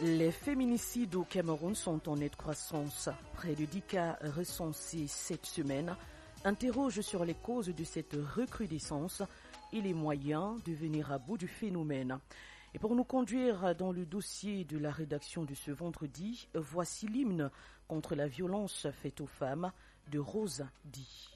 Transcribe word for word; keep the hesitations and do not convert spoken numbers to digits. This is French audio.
Les féminicides au Cameroun sont en nette croissance. Près de dix cas recensés cette semaine interrogent sur les causes de cette recrudescence et les moyens de venir à bout du phénomène. Et pour nous conduire dans le dossier de la rédaction de ce vendredi, voici l'hymne contre la violence faite aux femmes de Rose Di.